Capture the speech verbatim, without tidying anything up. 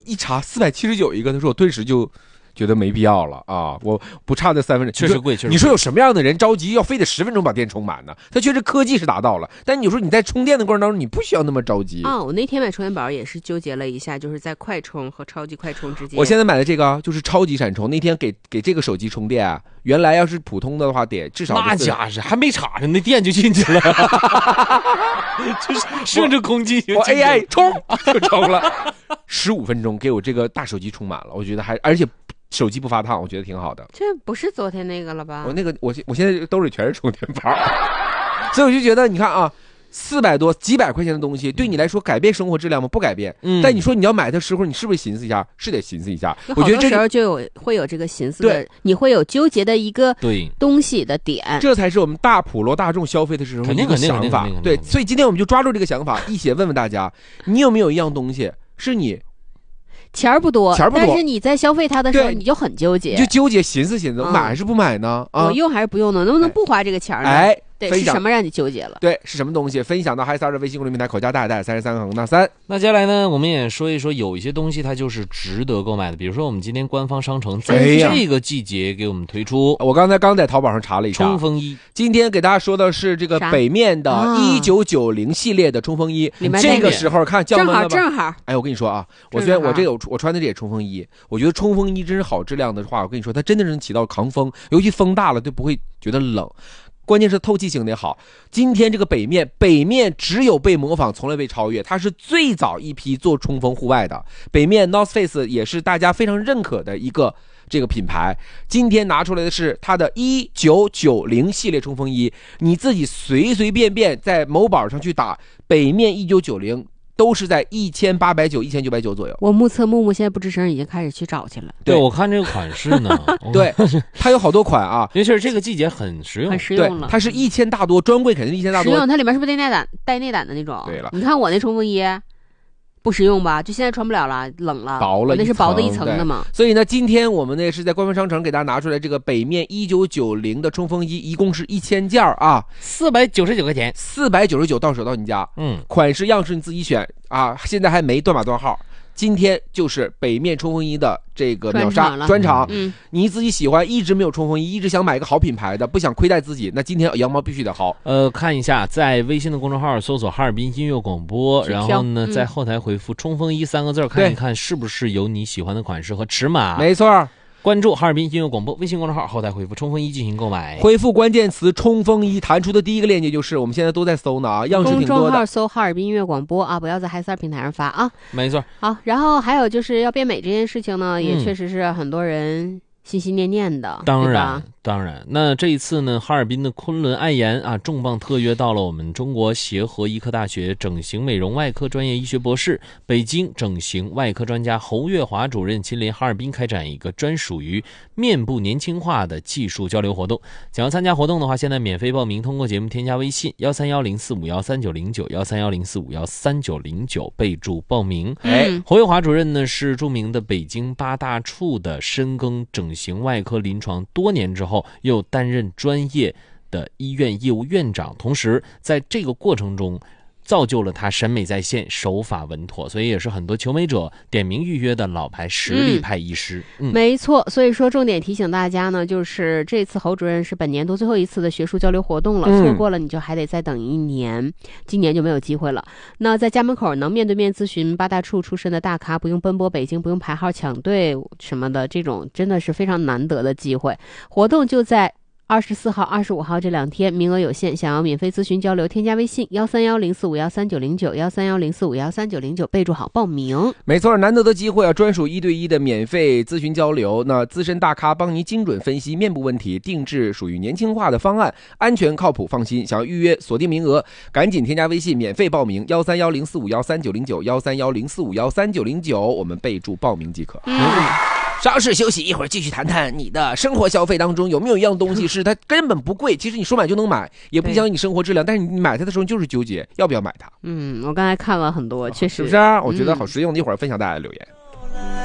一查四百七十九一个，他说我顿时就觉得没必要了啊！我不差那三分钟， 确实贵，确实贵。 你说有什么样的人着急要非得十分钟把电充满呢？它确实科技是达到了，但你说你在充电的过程当中，你不需要那么着急啊、哦！我那天买充电宝也是纠结了一下，就是在快充和超级快充之间。 我现在买的这个就是超级闪充，那天给给这个手机充电啊，原来要是普通的话得至少那家是还没插上，那电就进去了，就是顺着空气就我 A I 充就充了，十五分钟给我这个大手机充满了，我觉得还而且。手机不发烫，我觉得挺好的。 这不是昨天那个了吧？ 我那个我我现在兜里全是充电宝，所以我就觉得你看啊，四百多几百块钱的东西，对你来说改变生活质量吗？不改变。嗯。但你说你要买的时候，你是不是寻思一下？是得寻思一下。我觉得这时候就有会有这个寻思的，你会有纠结的一个东西的点。 这才是我们大普罗大众消费的时候一个想法。对，所以今天我们就抓住这个想法，一起问问大家，你有没有一样东西是你？ 钱儿不多， 钱不多， 但是你在消费它的时候，你就很纠结， 你就纠结寻思寻思，嗯、买还是不买呢？啊， 我用还是不用呢？能不能不花这个钱呢？ 哎， 对，是什么让你纠结了？ 对，是什么东西？分享到嗨三的微信公众平台口加大大三十三横那三。 那接下来呢，我们也说一说，有一些东西它就是值得购买的，比如说我们今天官方商城在这个季节给我们推出。 哎、我刚才刚在淘宝上查了一下， 冲锋衣。 今天给大家说的是这个北面的一九九零系列的冲锋衣， 里面这个时候看降温了吧？ 正好正好。 哎，我跟你说啊，我虽然我这个我穿的这也冲锋衣，我觉得冲锋衣真是好质量的话，我跟你说，它真的是能起到抗风，尤其风大了就不会觉得冷。关键是透气性得好。今天这个北面，北面只有被模仿，从来被超越。它是最早一批做冲锋户外的。北面 North Face 也是大家非常认可的一个这个品牌。今天拿出来的是它的一九九零系列冲锋衣，你自己随随便便在某宝上去打北面一九九零。都是在一千八百九、一千九百九左右。 我目测木木现在不吱声，已经开始去找去了。 对，我看这个款式呢， 对，它有好多款啊， 尤其是这个季节很实用， 很实用了。 它是一千大多，专柜肯定一千大多。 实用，它里面是不是带内胆、带内胆的那种？ 对了， 你看我那冲锋衣。不实用吧？就现在穿不了了，冷了， 薄了， 那是薄的一层的嘛。 所以呢，今天我们呢是在官方商城给大家拿出来这个北面一九九零的冲锋衣，一共是一千件啊， 四百九十九块钱， 四百九十九到手到你家。嗯，款式样式你自己选啊，现在还没断码断号。今天就是北面冲锋衣的这个秒杀专场，嗯，你自己喜欢，一直没有冲锋衣，一直想买一个好品牌的，不想亏待自己，那今天羊毛必须得薅。 呃，看一下，在微信的公众号搜索哈尔滨音乐广播，然后呢，嗯、在后台回复冲锋衣三个字，看一看是不是有你喜欢的款式和尺码。 没错。 关注哈尔滨音乐广播微信公众号，后台回复冲锋衣进行购买， 回复关键词冲锋衣，弹出的第一个链接就是我们现在都在搜呢啊，样式挺多的。 公众号搜哈尔滨音乐广播啊，不要在嗨三平台上发啊。 没错。 好，然后还有就是要变美这件事情呢，也确实是很多人心心念念的。 当然当然，那这一次呢，哈尔滨的昆仑爱颜啊，重磅特约到了我们中国协和医科大学整形美容外科专业医学博士，北京整形外科专家侯月华主任亲临哈尔滨开展一个专属于面部年轻化的技术交流活动。想要参加活动的话，现在免费报名，通过节目添加微信幺三幺零四五幺三九零九幺三幺零四五幺三九零九备注报名。哎，侯月华主任呢是著名的北京八大处的深耕整形外科临床多年之后，又担任专业的医院业务院长，同时在这个过程中造就了他审美在线，手法稳妥，所以也是很多求美者点名预约的老牌实力派医师。 嗯嗯、没错，所以说重点提醒大家呢，就是这次侯主任是本年度最后一次的学术交流活动了，嗯、错过了你就还得再等一年，今年就没有机会了。那在家门口能面对面咨询八大处出身的大咖，不用奔波北京，不用排号抢队什么的，这种真的是非常难得的机会。活动就在二十四号、二十五号这两天，名额有限，想要免费咨询交流，添加微信幺三幺零四五幺三九零九幺三幺零四五幺三九零九，备注好报名。 没错，难得的机会啊，专属一对一的免费咨询交流，那资深大咖帮您精准分析面部问题，定制属于年轻化的方案，安全靠谱放心。想要预约锁定名额，赶紧添加微信免费报名幺三幺零四五幺三九零九幺三幺零四五幺三九零九，我们备注报名即可。嗯。稍事休息，一会儿继续谈谈你的生活消费当中有没有一样东西是它根本不贵，其实你说买就能买，也不影响你生活质量，但是你买它的时候就是纠结要不要买它。 嗯，我刚才看了很多，确实是不是啊？我觉得好实用的，一会儿分享大家的留言。